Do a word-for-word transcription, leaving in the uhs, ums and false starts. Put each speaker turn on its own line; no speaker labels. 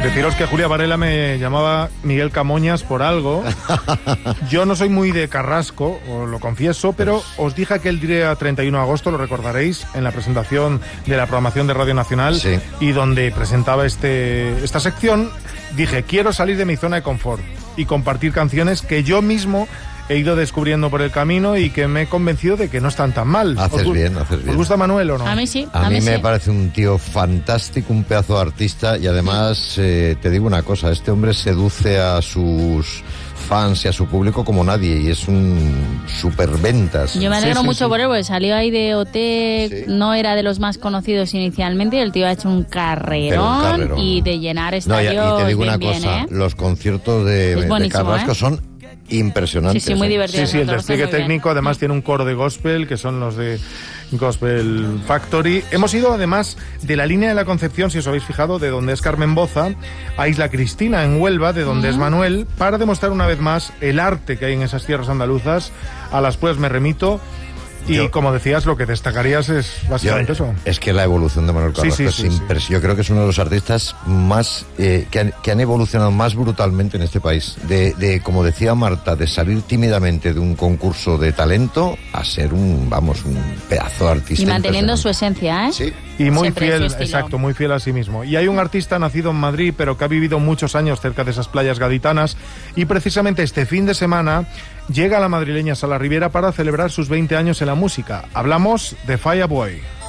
Deciros que Julia Varela me llamaba Miguel Camoñas por algo. Yo no soy muy de Carrasco, os lo confieso, pero os dije aquel día treinta y uno de agosto, lo recordaréis, en la presentación de la programación de Radio Nacional,
sí.
y donde presentaba este, esta sección, dije, quiero salir de mi zona de confort y compartir canciones que yo mismo he ido descubriendo por el camino y que me he convencido de que no están tan mal.
Haces
¿Os,
bien, haces bien.
¿Os gusta Manuel o no?
A mí sí.
A,
a
mí,
mí
me
sí.
parece un tío fantástico, un pedazo de artista, y además eh, te digo una cosa, este hombre seduce a sus fans y a su público como nadie, y es un superventas.
Yo me alegro
Sí, sí,
mucho
sí.
por él, porque salió ahí de O T,
Sí.
no era de los más conocidos inicialmente, y el tío ha hecho un carrerón,
Pero un carrerón.
y de llenar
No, y,
estadios
y te digo
bien,
una
bien,
cosa,
¿eh?
los conciertos de,
Es
de
buenísimo,
Carrasco
¿eh?
son impresionantes.
Sí, sí, muy
¿eh?
divertido.
Sí, sí, el
Todo está
despliegue
muy bien.
técnico además tiene un coro de gospel, que son los de Gospel Factory. Hemos ido además de la línea de la Concepción, si os habéis fijado, de donde es Carmen Boza, a Isla Cristina, en Huelva, de donde
Uh-huh.
es Manuel, para demostrar una vez más el arte que hay en esas tierras andaluzas. A las pruebas me remito. Y
Yo-
como decías, lo que destacarías es básicamente
Yo-
eso.
Es que la evolución de Manuel Carrasco
Sí, sí,
es
sí, sí.
impres- Yo creo que es uno de los artistas más eh, que, han, que han evolucionado más brutalmente en este país. De, de, como decía Marta, de salir tímidamente de un concurso de talento a ser un, vamos, un pedazo de artista.
Y manteniendo su
impresionante.
esencia, ¿eh?
Sí.
Y muy
Siempre
fiel,
su estilo.
exacto, muy fiel a sí mismo. Y hay un artista nacido en Madrid, pero que ha vivido muchos años cerca de esas playas gaditanas, y precisamente este fin de semana llega a la madrileña Sala Riviera para celebrar sus veinte años en la música. Hablamos de Fireboy.